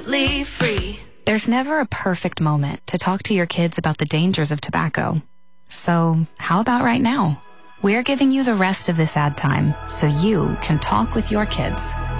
absolutely free. There's never a perfect moment to talk to your kids about the dangers of tobacco. So, how about right now? We're giving you the rest of this ad time so you can talk with your kids.